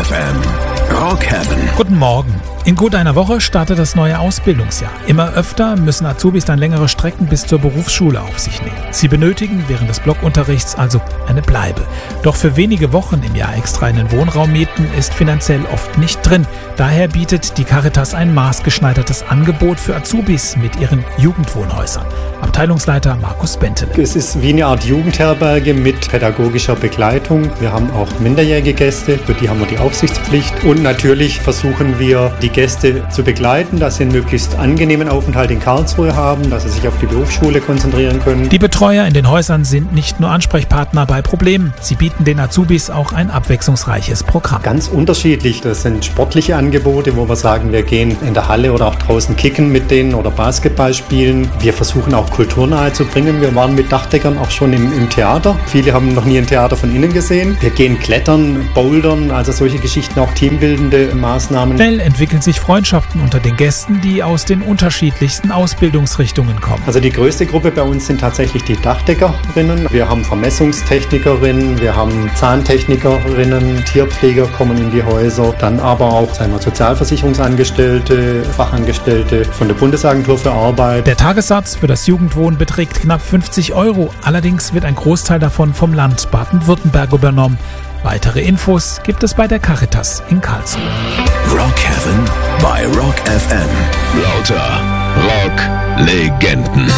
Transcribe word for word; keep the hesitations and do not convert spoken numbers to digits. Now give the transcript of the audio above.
F M. Rock Heaven. Guten Morgen. In gut einer Woche startet das neue Ausbildungsjahr. Immer öfter müssen Azubis dann längere Strecken bis zur Berufsschule auf sich nehmen. Sie benötigen während des Blockunterrichts also eine Bleibe. Doch für wenige Wochen im Jahr extra einen Wohnraum mieten ist finanziell oft nicht drin. Daher bietet die Caritas ein maßgeschneidertes Angebot für Azubis mit ihren Jugendwohnhäusern. Abteilungsleiter Markus Bentele. Es ist wie eine Art Jugendherberge mit pädagogischer Begleitung. Wir haben auch minderjährige Gäste, für die haben wir die Aufsichtspflicht. Und natürlich versuchen wir, die Gäste zu begleiten, dass sie einen möglichst angenehmen Aufenthalt in Karlsruhe haben, dass sie sich auf die Berufsschule konzentrieren können. Die Betreuer in den Häusern sind nicht nur Ansprechpartner bei Problemen, sie bieten den Azubis auch ein abwechslungsreiches Programm. Ganz unterschiedlich. Das sind sportliche Angebote, wo wir sagen, wir gehen in der Halle oder auch draußen kicken mit denen oder Basketball spielen. Wir versuchen auch Kultur nahe zu bringen. Wir waren mit Dachdeckern auch schon im, im Theater. Viele haben noch nie ein Theater von innen gesehen. Wir gehen klettern, bouldern, also solche Geschichten, auch teambildende Maßnahmen. Schnell entwickeln sich Freundschaften unter den Gästen, die aus den unterschiedlichsten Ausbildungsrichtungen kommen. Also die größte Gruppe bei uns sind tatsächlich die Dachdeckerinnen. Wir haben Vermessungstechnikerinnen, wir haben Zahntechnikerinnen, Tierpfleger kommen in die Häuser, dann aber auch sagen wir, Sozialversicherungsangestellte, Fachangestellte von der Bundesagentur für Arbeit. Der Tagessatz für das Jugendwohnen beträgt knapp fünfzig Euro. Allerdings wird ein Großteil davon vom Land Baden-Württemberg übernommen. Weitere Infos gibt es bei der Caritas in Karlsruhe. Rock Heaven bei Rock F M. Lauter Rock-Legenden.